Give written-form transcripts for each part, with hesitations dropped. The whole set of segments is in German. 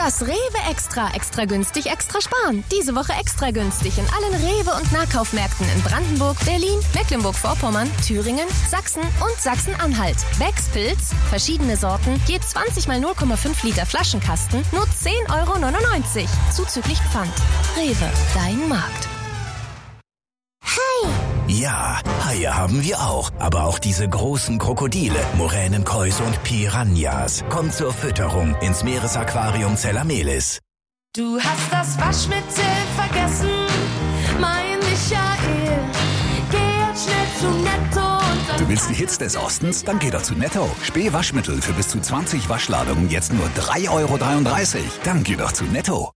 Das Rewe Extra. Extra günstig, extra sparen. Diese Woche extra günstig in allen Rewe- und Nahkaufmärkten in Brandenburg, Berlin, Mecklenburg-Vorpommern, Thüringen, Sachsen und Sachsen-Anhalt. Becks Pilz, verschiedene Sorten, je 20 mal 0,5 Liter Flaschenkasten, nur 10,99 €. Zuzüglich Pfand. Rewe, dein Markt. Ja, Haie haben wir auch. Aber auch diese großen Krokodile, Moränenkäuse und Piranhas. Kommt zur Fütterung ins Meeresaquarium Zellamelis. Du hast das Waschmittel vergessen, mein Michael. Geh jetzt schnell zu Netto und Du willst die Hits des Ostens? Dann geh doch zu Netto. Spee-Waschmittel für bis zu 20 Waschladungen jetzt nur 3,33 €. Dann geh doch zu Netto.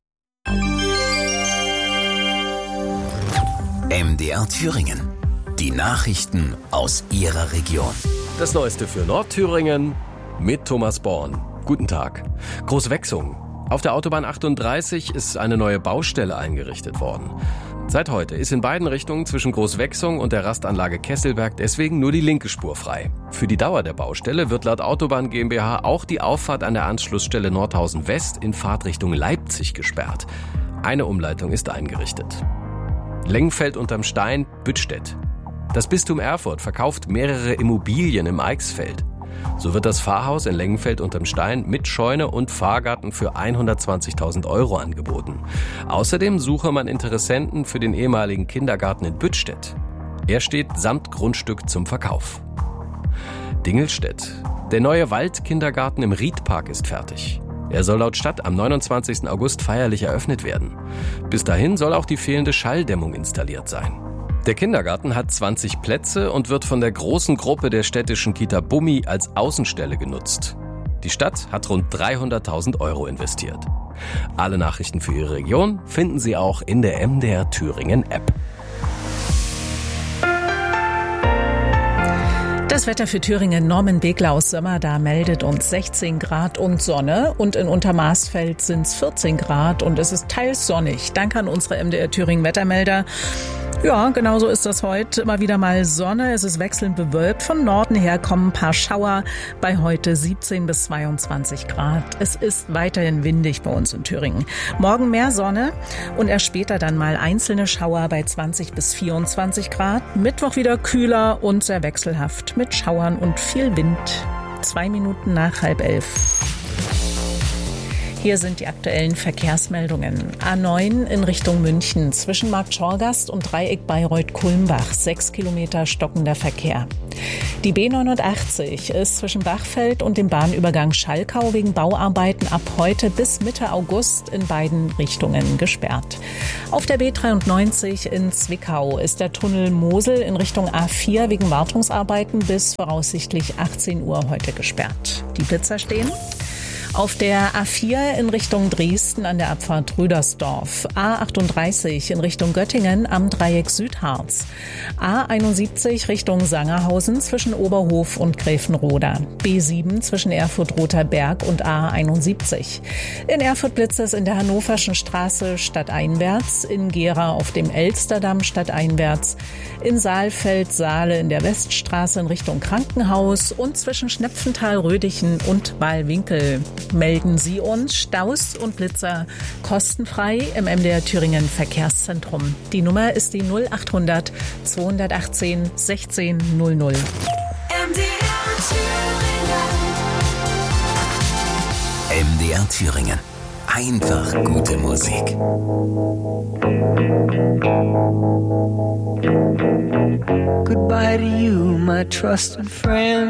MDR Thüringen. Die Nachrichten aus Ihrer Region. Das Neueste für Nordthüringen mit Thomas Born. Guten Tag. Großwechsung. Auf der Autobahn 38 ist eine neue Baustelle eingerichtet worden. Seit heute ist in beiden Richtungen zwischen Großwechsung und der Rastanlage Kesselberg deswegen nur die linke Spur frei. Für die Dauer der Baustelle wird laut Autobahn GmbH auch die Auffahrt an der Anschlussstelle Nordhausen West in Fahrtrichtung Leipzig gesperrt. Eine Umleitung ist eingerichtet. Lengenfeld unterm Stein, Büttstedt. Das Bistum Erfurt verkauft mehrere Immobilien im Eichsfeld. So wird das Pfarrhaus in Lengenfeld unterm Stein mit Scheune und Fahrgarten für 120.000 € angeboten. Außerdem suche man Interessenten für den ehemaligen Kindergarten in Büttstedt. Er steht samt Grundstück zum Verkauf. Dingelstedt. Der neue Waldkindergarten im Riedpark ist fertig. Er soll laut Stadt am 29. August feierlich eröffnet werden. Bis dahin soll auch die fehlende Schalldämmung installiert sein. Der Kindergarten hat 20 Plätze und wird von der großen Gruppe der städtischen Kita Bummi als Außenstelle genutzt. Die Stadt hat rund 300.000 € investiert. Alle Nachrichten für Ihre Region finden Sie auch in der MDR Thüringen App. Das Wetter für Thüringen. Norman Begler aus Sömmerda meldet uns 16 Grad und Sonne und in Untermaßfeld sind es 14 Grad und es ist teils sonnig. Danke an unsere MDR Thüringen Wettermelder. Ja, genau so ist das heute. Immer wieder mal Sonne. Es ist wechselnd bewölkt. Von Norden her kommen ein paar Schauer bei heute 17 bis 22 Grad. Es ist weiterhin windig bei uns in Thüringen. Morgen mehr Sonne und erst später dann mal einzelne Schauer bei 20 bis 24 Grad. Mittwoch wieder kühler und sehr wechselhaft mit Schauern und viel Wind. 2 Minuten nach 10:30. Hier sind die aktuellen Verkehrsmeldungen. A9 in Richtung München zwischen Markt Schorgast und Dreieck Bayreuth-Kulmbach. 6 Kilometer stockender Verkehr. Die B89 ist zwischen Bachfeld und dem Bahnübergang Schalkau wegen Bauarbeiten ab heute bis Mitte August in beiden Richtungen gesperrt. Auf der B93 in Zwickau ist der Tunnel Mosel in Richtung A4 wegen Wartungsarbeiten bis voraussichtlich 18 Uhr heute gesperrt. Die Blitzer stehen. Auf der A4 in Richtung Dresden an der Abfahrt Rüdersdorf, A38 in Richtung Göttingen am Dreieck Südharz, A71 Richtung Sangerhausen zwischen Oberhof und Gräfenroda, B7 zwischen Erfurt-Rother Berg und A71. In Erfurt blitzt es in der Hannoverschen Straße stadteinwärts, in Gera auf dem Elsterdamm stadteinwärts, in Saalfeld-Saale in der Weststraße in Richtung Krankenhaus und zwischen Schnepfenthal-Rödichen und Wahlwinkel. Melden Sie uns Staus und Blitzer kostenfrei im MDR Thüringen Verkehrszentrum. Die Nummer ist die 0800 218 16 00. MDR Thüringen. Einfach gute Musik. Goodbye to you, my trusted friend.